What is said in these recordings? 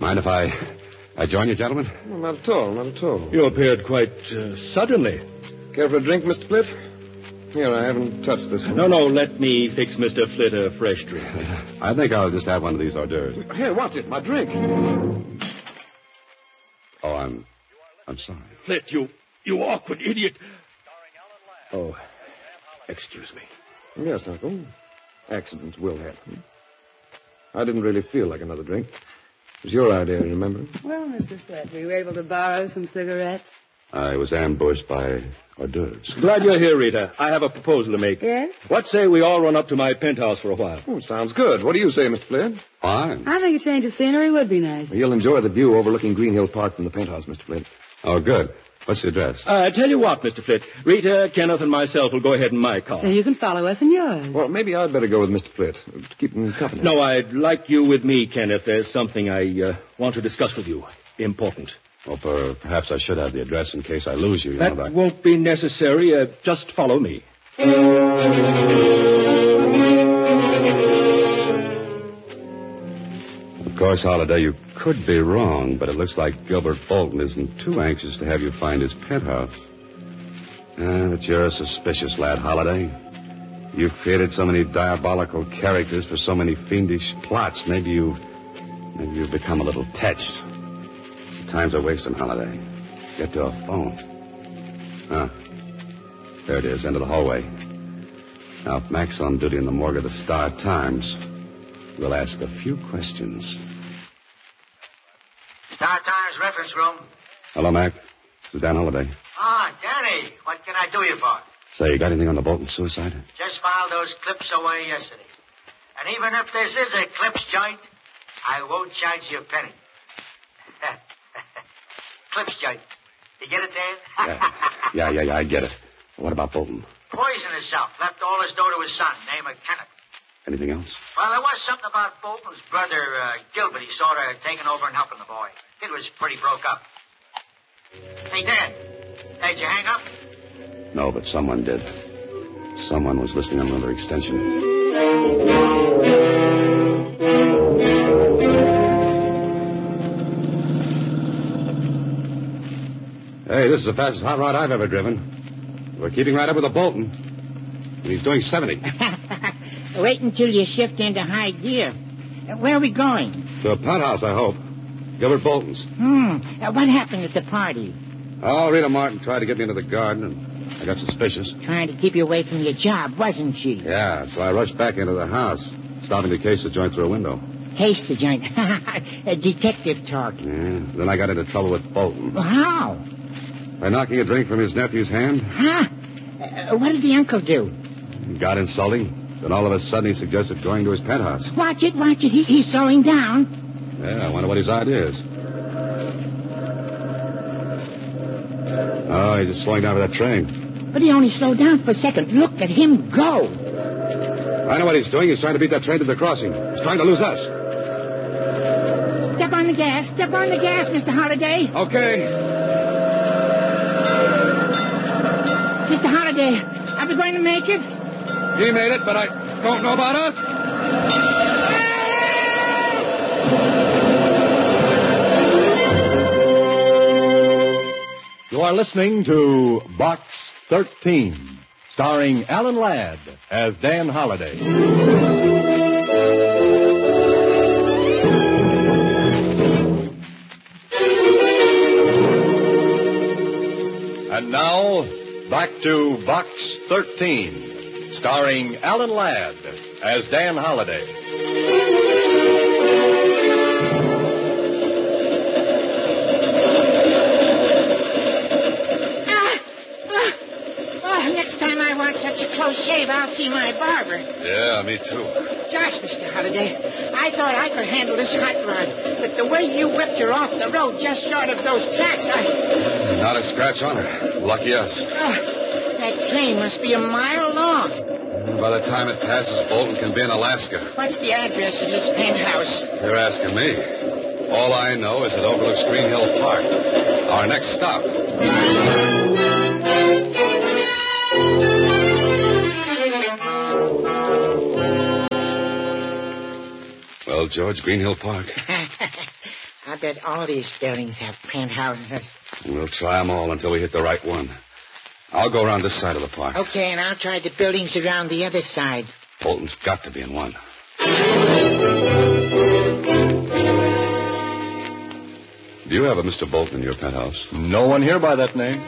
Mind if I join you, gentlemen? Well, not at all, not at all. You appeared quite suddenly. Care for a drink, Mr. Flitt? Here, I haven't touched this one. No, let me fix Mr. Flitt a fresh drink. I think I'll just have one of these hors d'oeuvres. Here, watch it, my drink. Oh, I'm sorry. Flitt, you awkward idiot. Oh, excuse me. Yes, Uncle. Accidents will happen. I didn't really feel like another drink. It was your idea, remember? Well, Mr. Flitt, were you able to borrow some cigarettes? I was ambushed by hors d'oeuvres. Glad you're here, Rita. I have a proposal to make. Yes? What say we all run up to my penthouse for a while? Oh, sounds good. What do you say, Mr. Flitt? Fine. I think a change of scenery would be nice. You'll enjoy the view overlooking Green Hill Park from the penthouse, Mr. Flitt. Oh, good. What's the address? Tell you what, Mr. Flitt. Rita, Kenneth, and myself will go ahead in my car. Then you can follow us in yours. Well, maybe I'd better go with Mr. Flitt to keep him company. No, I'd like you with me, Kenneth. There's something I want to discuss with you. Important. Well, perhaps I should have the address in case I lose you. That won't be necessary. Just follow me. Of course, Holliday, you could be wrong, but it looks like Gilbert Bolton isn't too anxious to have you find his penthouse. But you're a suspicious lad, Holliday. You've created so many diabolical characters for so many fiendish plots. Maybe you've become a little touched. Time's a wasting, Holliday. Get to a phone. There it is, end of the hallway. Now, if Mac's on duty in the morgue of the Star-Times, we'll ask a few questions. Star-Times reference room. Hello, Mac. This is Dan Holliday. Ah, Danny, what can I do you for? Say, you got anything on the Bolton suicide? Just filed those clips away yesterday. And even if this is a clips joint, I won't charge you a penny. Clips joint. You get it, Dan? Yeah, I get it. What about Bolton? Poisoned himself. Left all his dough to his son, named Kenneth. Anything else? Well, there was something about Bolton's brother, Gilbert. He sort of taken over and helping the boy. It was pretty broke up. Hey, Dan. Did you hang up? No, but someone did. Someone was listening on another extension. Hey, this is the fastest hot rod I've ever driven. We're keeping right up with the Bolton. And he's doing 70. Wait until you shift into high gear. Where are we going? To a penthouse, I hope. Gilbert Bolton's. What happened at the party? Oh, Rita Martin tried to get me into the garden, and I got suspicious. Trying to keep you away from your job, wasn't she? Yeah, so I rushed back into the house, stopping to case the joint through a window. Case the joint. Detective talk. Yeah, then I got into trouble with Bolton. Well, how? By knocking a drink from his nephew's hand. Huh? What did the uncle do? He got insulting. Then all of a sudden he suggested going to his penthouse. Watch it. He's slowing down. Yeah, I wonder what his idea is. Oh, he's just slowing down for that train. But he only slowed down for a second. Look at him go. I know what he's doing. He's trying to beat that train to the crossing. He's trying to lose us. Step on the gas, Mr. Holliday. Okay. Mr. Holliday, are we going to make it? He made it, but I don't know about us. You are listening to Box 13, starring Alan Ladd as Dan Holliday. And now, back to Box 13, starring Alan Ladd as Dan Holliday. Next time I want such a close shave, I'll see my barber. Yeah, me too. Gosh, Mr. Holliday, I thought I could handle this hot rod, but the way you whipped her off the road just short of those tracks, Not a scratch on her. Lucky us. That train must be a mile long. By the time it passes, Bolton can be in Alaska. What's the address of this penthouse? You're asking me. All I know is it overlooks Green Hill Park. Our next stop. Well, George, Green Hill Park. I'll I bet all these buildings have penthouses. We'll try them all until we hit the right one. I'll go around this side of the park. Okay, and I'll try the buildings around the other side. Bolton's got to be in one. Do you have a Mr. Bolton in your penthouse? No one here by that name.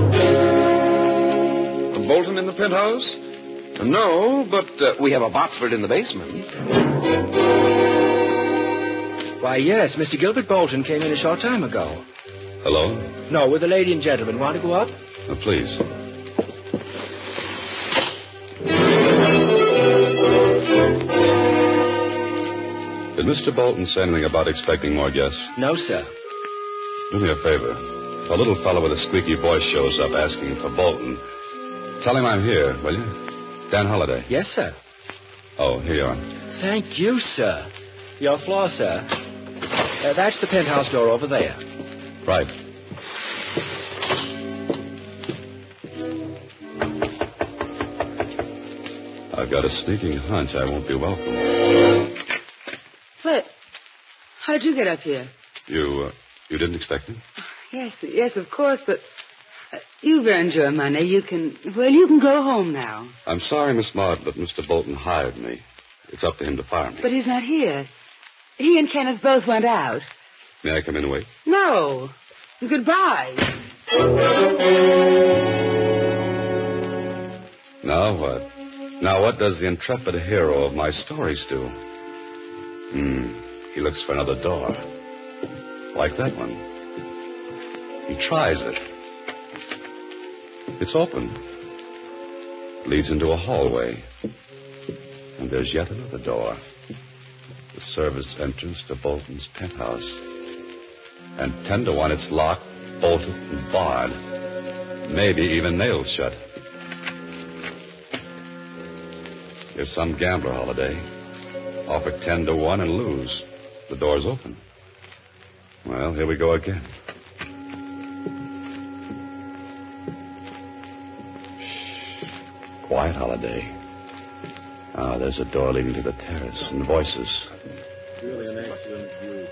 A Bolton in the penthouse? No, but we have a Botsford in the basement. Why, yes, Mr. Gilbert Bolton came in a short time ago. Hello? No, with a lady and gentleman. Want to go up? Please. Did Mr. Bolton say anything about expecting more guests? No, sir. Do me a favor. If a little fellow with a squeaky voice shows up asking for Bolton, tell him I'm here, will you? Dan Holliday. Yes, sir. Oh, here you are. Thank you, sir. Your floor, sir. That's the penthouse door over there. Right. I've got a sneaking hunch I won't be welcome. Flip, how did you get up here? You didn't expect me? Yes, of course, but you've earned your money. You can go home now. I'm sorry, Miss Maud, but Mr. Bolton hired me. It's up to him to fire me. But he's not here. He and Kenneth both went out. May I come in and wait? No. Goodbye. Now what? Now what does the intrepid hero of my stories do? He looks for another door. Like that one. He tries it. It's open. Leads into a hallway. And there's yet another door. The service entrance to Bolton's penthouse. And 10 to 1 it's locked, bolted, and barred. Maybe even nailed shut. Here's some gambler, Holiday. Offer 10 to 1 and lose. The door's open. Well, here we go again. Shh. Quiet, Holiday. Ah, there's a door leading to the terrace and voices. Really an excellent view.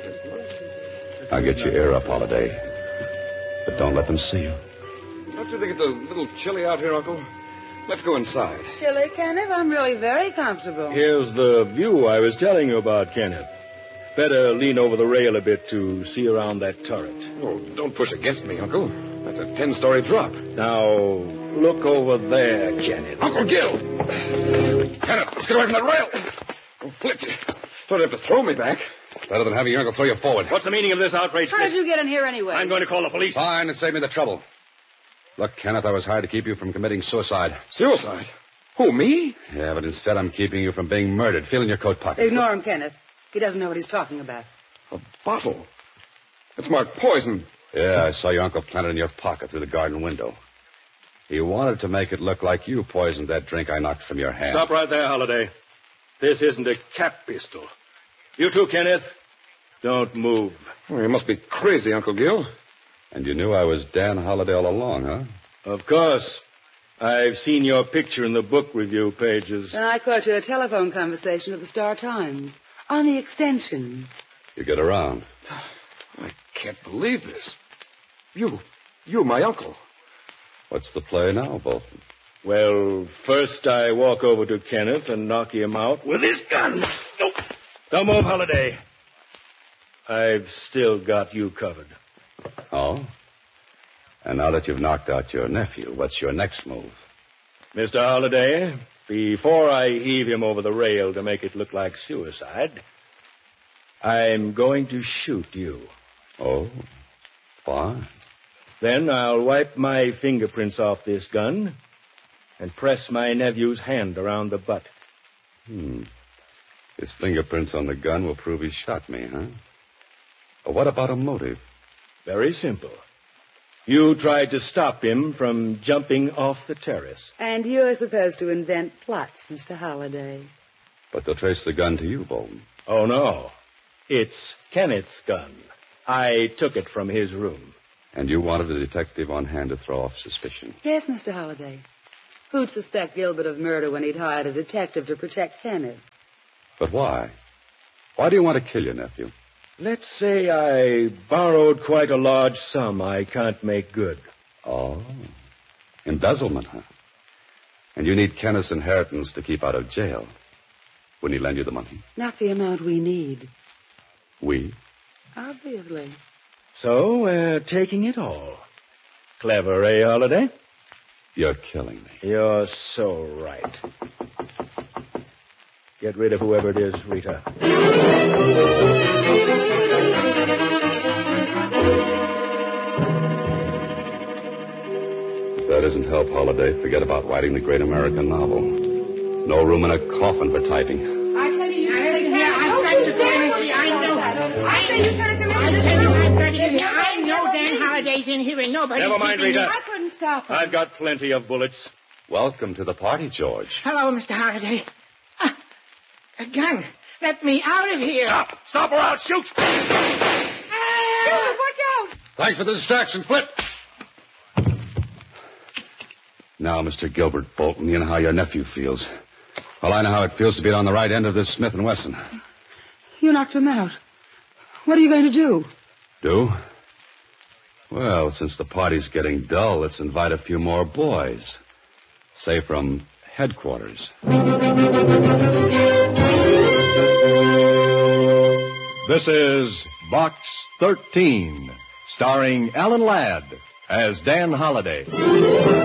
Now get your ear up, Holiday. But don't let them see you. Don't you think it's a little chilly out here, Uncle? Let's go inside. Chilly, Kenneth? I'm really very comfortable. Here's the view I was telling you about, Kenneth. Better lean over the rail a bit to see around that turret. Oh, don't push against me, Uncle. That's a 10-story drop. Now, look over there, Kenneth. Uncle Gil! Kenneth, let's get away from that rail. Oh, Flip, you don't have to throw me back. Better than having your uncle throw you forward. What's the meaning of this outrage, How Smith? did you get in here anyway? I'm going to call the police. Fine, and save me the trouble. Look, Kenneth, I was hired to keep you from committing suicide. Suicide? Who, me? Yeah, but instead I'm keeping you from being murdered. Feel in your coat pocket. Ignore him, Kenneth. He doesn't know what he's talking about. A bottle. It's marked poison. Yeah, I saw your uncle plant it in your pocket through the garden window. He wanted to make it look like you poisoned that drink I knocked from your hand. Stop right there, Holliday. This isn't a cap pistol. You too, Kenneth. Don't move. Oh, you must be crazy, Uncle Gil. And you knew I was Dan Holliday all along, huh? Of course. I've seen your picture in the book review pages. And I caught you a telephone conversation with the Star Times. On the extension. You get around. I can't believe this. You, my uncle. What's the play now, Bolton? Well, first I walk over to Kenneth and knock him out with this gun. Nope. Don't move, Holliday. I've still got you covered. Oh? And now that you've knocked out your nephew, what's your next move? Mr. Holliday, before I heave him over the rail to make it look like suicide, I'm going to shoot you. Oh, fine. Then I'll wipe my fingerprints off this gun and press my nephew's hand around the butt. His fingerprints on the gun will prove he shot me, huh? Well, what about a motive? Very simple. You tried to stop him from jumping off the terrace. And you're supposed to invent plots, Mr. Holliday. But they'll trace the gun to you, Bolton. Oh, no. It's Kenneth's gun. I took it from his room. And you wanted a detective on hand to throw off suspicion. Yes, Mr. Holliday. Who'd suspect Gilbert of murder when he'd hired a detective to protect Kenneth? But why? Why do you want to kill your nephew? Let's say I borrowed quite a large sum I can't make good. Oh. Embezzlement, huh? And you need Kenneth's inheritance to keep out of jail. Wouldn't he lend you the money? Not the amount we need. We? Obviously. So we're taking it all. Clever, eh, Holiday? You're killing me. You're so right. Get rid of whoever it is, Rita. If that isn't help, Holiday, forget about writing the great American novel. No room in a coffin for typing. I tell you, I've got to go in and see. I know. I tell you, I've got to get here. I know Dan Holliday's in here and nobody's Never mind, keeping Rita. me. I couldn't stop him. I've got plenty of bullets. Welcome to the party, George. Hello, Mr. Holliday. A gun. Let me out of here. Stop! Stop or I'll shoot! Watch out! Thanks for the distraction, Flip. Now, Mr. Gilbert Bolton, you know how your nephew feels. Well, I know how it feels to be on the right end of this Smith & Wesson. You knocked him out. What are you going to do? Do? Well, since the party's getting dull, let's invite a few more boys. Say from headquarters. This is Box 13, starring Alan Ladd as Dan Holliday.